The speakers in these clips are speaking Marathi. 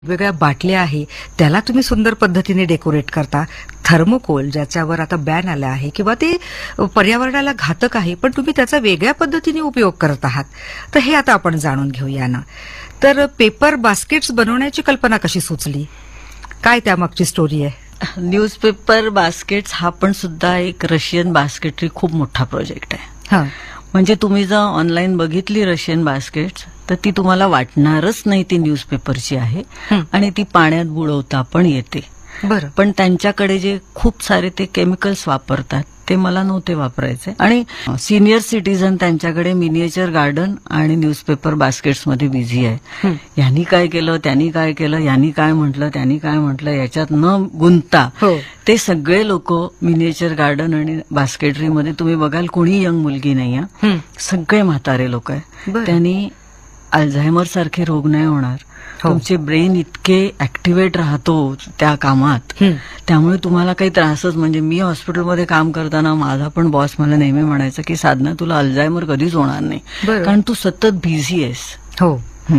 वेगळ्या बाटल्या आहे त्याला तुम्ही सुंदर पद्धतीने डेकोरेट करता. थर्मोकोल ज्याच्यावर आता बॅन आला आहे किंवा ते पर्यावरणाला घातक आहे, पण तुम्ही त्याचा वेगळ्या पद्धतीने उपयोग करत आहात. तर हे आता आपण जाणून घेऊया ना. तर पेपर बास्केट्स बनवण्याची कल्पना कशी सुचली, काय त्यामागची स्टोरी आहे? न्यूजपेपर बास्केट्स हा पण सुद्धा एक रशियन बास्केटरी खूप मोठा प्रोजेक्ट आहे. म्हणजे तुम्ही जर ऑनलाईन बघितली रशियन बास्केट्स तर ती तुम्हाला वाटणारच नाही ती न्यूजपेपरची आहे आणि ती पाण्यात बुडवता पण येते. बरं. पण त्यांच्याकडे जे खूप सारे ते केमिकल्स वापरतात ते मला नव्हते वापरायचे. आणि सिनियर सिटीजन त्यांच्याकडे मिनिएचर गार्डन आणि न्यूजपेपर बास्केट्स मध्ये बिझी आहे. यांनी काय केलं, त्यांनी काय केलं, यांनी काय म्हटलं, त्यांनी काय म्हटलं, याच्यात न गुंतता ते सगळे लोक मिनिएचर गार्डन आणि बास्केटरीमध्ये तुम्ही बघाल कोणी यंग मुलगी नाही आहे, सगळे म्हातारे लोक आहे. त्यांनी अल्झायमर सारखे रोग नाही होणार. तुमचे ब्रेन इतके ऍक्टिव्हेट राहतो त्या कामात, त्यामुळे तुम्हाला काही त्रासच. म्हणजे मी हॉस्पिटलमध्ये काम करताना माझा पण बॉस मला नेहमी म्हणायचं की साधना तुला अल्झायमर कधीच होणार नाही, कारण तू सतत बिझी आहेस. हो.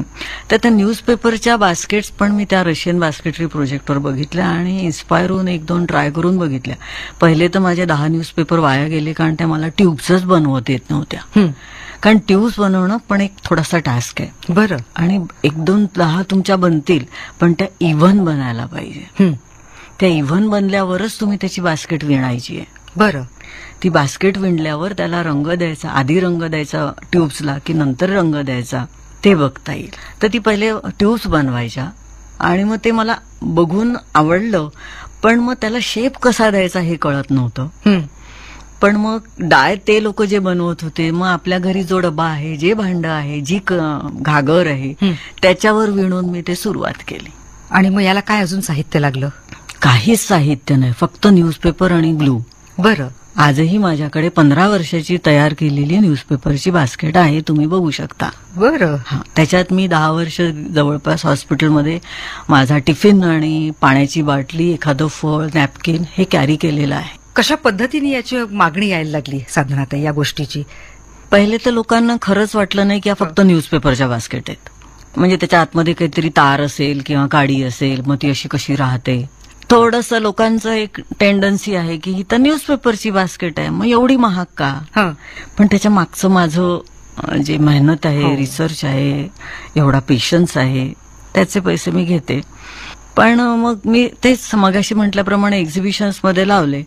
तर त्या न्यूजपेपरच्या बास्केट्स पण मी त्या रशियन बास्केटरी प्रोजेक्टवर बघितल्या आणि इन्स्पायर होऊन 1-2 ट्राय करून बघितल्या. पहिले तर माझे 10 न्यूजपेपर वाया गेले, कारण त्या मला ट्यूब्सच बनवत येत नव्हत्या. कारण ट्यूब्स बनवणं पण एक थोडासा टास्क आहे. बरं. आणि 1-2-10 तुमच्या बनतील, पण त्या इव्हन बनायला पाहिजे. त्या इव्हन बनल्यावरच तुम्ही त्याची बास्केट विणायची आहे. बरं. ती बास्केट विणल्यावर त्याला रंग द्यायचा, आधी रंग द्यायचा ट्यूब्सला की नंतर रंग द्यायचा ते बघता येईल. तर ती पहिले ट्यूब्स बनवायच्या आणि मग ते मला बघून आवडलं, पण मग त्याला शेप कसा द्यायचा हे कळत नव्हतं. पण मग डाय ते लोक जे बनवत होते, मग आपल्या घरी जो डबा आहे, जे भांड आहे, जी घागर आहे, त्याच्यावर विणून मी ते सुरुवात केली. आणि मग याला काय अजून साहित्य लागलं? काहीच साहित्य नाही, फक्त न्यूजपेपर आणि ग्लू. बरं. आजही माझ्याकडे 15 वर्षाची तयार केलेली न्यूजपेपरची बास्केट आहे, तुम्ही बघू शकता. बरं. त्याच्यात मी 10 वर्ष जवळपास हॉस्पिटलमध्ये माझा टिफिन आणि पाण्याची बाटली, एखादं फळ, नॅपकिन हे कॅरी केलेलं आहे. कशा पद्धतीने याची मागणी यायला लागली साधनात या गोष्टीची? पहिले तर लोकांना खरंच वाटलं नाही की या फक्त न्यूजपेपरच्या बास्केट आहेत. म्हणजे त्याच्या आतमध्ये काहीतरी तार असेल किंवा काडी असेल, मग ती अशी कशी राहते. थोडंसं लोकांचं एक टेंडन्सी आहे की ही तर न्यूजपेपरची बास्केट आहे, मग एवढी महाग का. पण त्याच्या मागचं माझं जे मेहनत आहे, रिसर्च आहे, एवढा पेशन्स आहे, त्याचे पैसे मी घेते. पण मग मी तेच मगाशी म्हटल्याप्रमाणे एक्झिबिशन्स मध्ये लावले,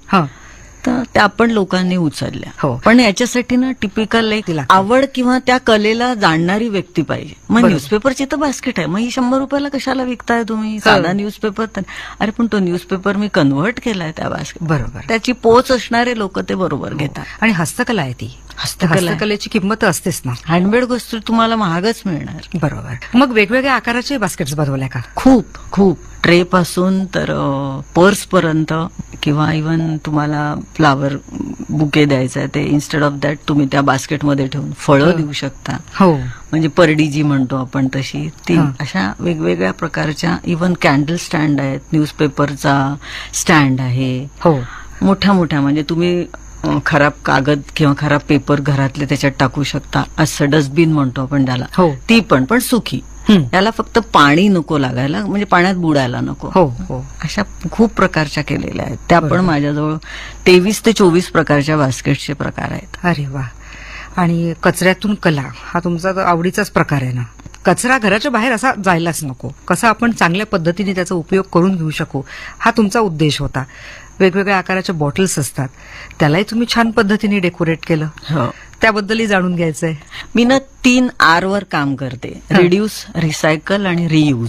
तर त्या पण लोकांनी उचलल्या. पण याच्यासाठी ना टिपिकल एक आवड किंवा त्या कलेला जाणणारी व्यक्ती पाहिजे. मग न्यूजपेपरची तर बास्केट आहे, मग ही 100 रुपयाला कशाला विकताय तुम्ही, साधा न्यूजपेपर तर. अरे पण तो न्यूजपेपर मी कन्व्हर्ट केलाय त्या बास्केट. बरोबर. त्याची पोच असणारे लोक ते बरोबर घेतात. आणि हस्तकला आहे ती, हस्तकलेची किंमत असतेच ना. हँडमेड वस्तू तुम्हाला महागच मिळणार. बरोबर. मग वेगवेगळ्या आकाराचे बास्केट्स बनवल्या का? खूप खूप. ट्रे पासून तर पर्स पर्यंत, किंवा इव्हन तुम्हाला फ्लावर बुके द्यायचा आहे, ते इन्स्टेड ऑफ दॅट तुम्ही त्या बास्केटमध्ये ठेवून फळं देऊ शकता. म्हणजे परडी जी म्हणतो आपण तशी ती. अशा वेगवेगळ्या प्रकारच्या इव्हन कॅन्डल स्टँड आहेत, न्यूजपेपरचा स्टँड आहे, मोठ्या मोठ्या. म्हणजे तुम्ही खराब कागद किंवा खराब पेपर घरातले त्याच्यात टाकू शकता, असं डस्टबिन म्हणतो आपण त्याला. ती पण सुखी. याला फक्त पाणी नको लागायला, म्हणजे पाण्यात बुडायला नको. अशा खूप प्रकारच्या केलेल्या आहेत. त्या पण माझ्याजवळ 23 ते 24 प्रकारच्या बास्केटचे प्रकार आहेत. अरे वा. आणि कचऱ्यातून कला हा तुमचा आवडीचाच प्रकार आहे ना. कचरा घराच्या बाहेर असा जायलाच नको, कसा आपण चांगल्या पद्धतीने त्याचा उपयोग करून घेऊ शकू, हा तुमचा उद्देश होता. वेगवेगळ्या आकाराच्या बॉटल्स असतात, त्यालाही तुम्ही छान पद्धतीने डेकोरेट केलं. त्याबद्दलही जाणून घ्यायचंय. मी ना 3 R वर काम करते: रिड्यूस, रिसायकल आणि रियूज.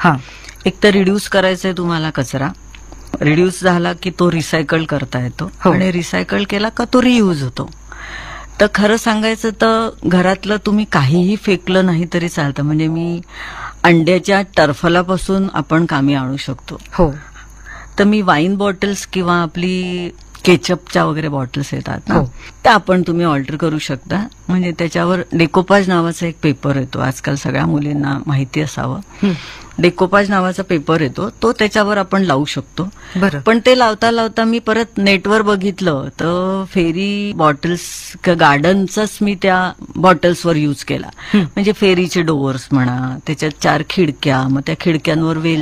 एक तर रिड्यूस करायचंय तुम्हाला कचरा, रिड्यूस झाला की तो रिसायकल करता येतो, आणि रिसायकल केला का तो रियूज होतो. तर खरं सांगायचं तर घरातलं तुम्ही काहीही फेकलं नाही तरी चालतं. म्हणजे मी अंड्याच्या टर्फलापासून आपण कामी आणू शकतो. तर मी वाईन बॉटल्स किंवा आपली केचपच्या वगैरे बॉटल्स येतात ना, हो. त्या आपण तुम्ही ऑल्टर करू शकता. म्हणजे त्याच्यावर डेकोपाज नावाचा एक पेपर येतो, आजकाल सगळ्या मुलींना माहिती असावं. डेकोपाज नावाचा पेपर येतो, तो त्याच्यावर आपण लावू शकतो. बरं. पण ते लावता लावता मी परत नेटवर बघितलं तर फेरी बॉटल्स गार्डनचाच मी त्या बॉटल्सवर यूज केला. म्हणजे फेरीचे डोअर्स म्हणा, त्याच्यात 4 खिडक्या, मग त्या खिडक्यांवर वेल